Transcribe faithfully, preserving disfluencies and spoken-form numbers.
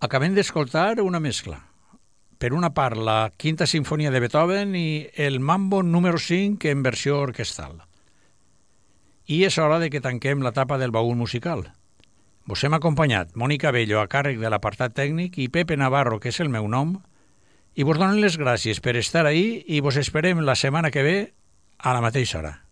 Acabem d'escoltar una mescla. Per una part, la quinta sinfonia de Beethoven i el Mambo número cinc en versió orquestal. I és hora de que tanquem l'etapa del baúl musical. Vos hem acompanyat Mònica Bello a càrrec de l'apartat tècnic i Pepe Navarro, que és el meu nom, i vos donen les gràcies per estar ahí i vos esperem la setmana que ve a la mateixa hora.